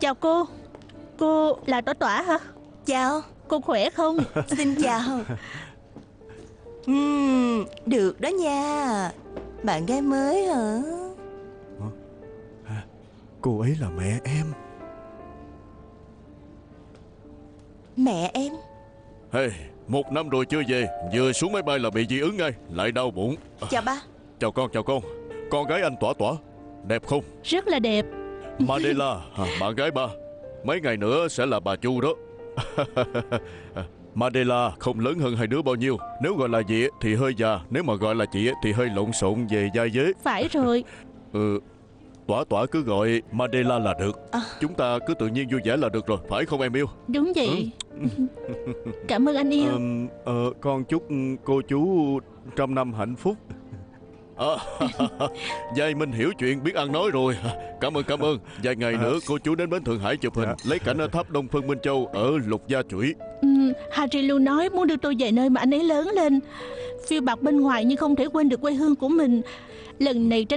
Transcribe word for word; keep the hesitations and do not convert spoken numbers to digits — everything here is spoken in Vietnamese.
Chào cô. Cô là Tỏa Tỏa hả? Chào. Cô khỏe không? Xin chào. uhm, Được đó nha. Bạn gái mới hả? Cô ấy là mẹ em. Mẹ em? Hey, một năm rồi chưa về, vừa xuống máy bay là bị dị ứng ngay, lại đau bụng. Chào ba. Chào con, chào con. Con gái anh Tỏa Tỏa, đẹp không? Rất là đẹp. Mandela, à, bạn gái ba. Mấy ngày nữa sẽ là bà Chu đó. Mandela không lớn hơn hai đứa bao nhiêu. Nếu gọi là chị thì hơi già, nếu mà gọi là chị thì hơi lộn xộn về vai vế. Phải rồi. Ừ, Tỏa Tỏa cứ gọi Mandela là được. à. Chúng ta cứ tự nhiên vui vẻ là được rồi, phải không em yêu? Đúng vậy. Cảm ơn anh yêu. Ờ, ờ, con chúc cô chú trăm năm hạnh phúc. À, Giai Minh hiểu chuyện, biết ăn nói rồi. Cảm ơn, cảm ơn. Vài ngày nữa cô chú đến bến Thượng Hải chụp hình, lấy cảnh ở tháp Đông Phân Minh Châu ở Lục Gia Chủy. ừ, Harry luôn nói muốn đưa tôi về nơi mà anh ấy lớn lên. Phiêu bạt bên ngoài nhưng không thể quên được quê hương của mình. Lần này